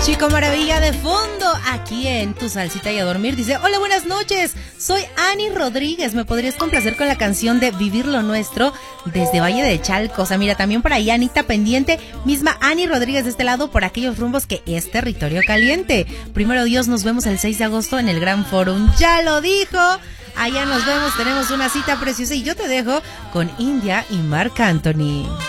Chico Maravilla de fondo, aquí en Tu Salsita y a Dormir. Dice, hola, buenas noches, soy Ani Rodríguez. ¿Me podrías complacer con la canción de Vivir lo Nuestro desde Valle de Chalco? O sea, mira, también por ahí Anita pendiente, misma Ani Rodríguez de este lado, por aquellos rumbos que es territorio caliente. Primero Dios, nos vemos el 6 de agosto en el Gran Forum. Ya lo dijo. Allá nos vemos, tenemos una cita preciosa y yo te dejo con India y Marc Anthony.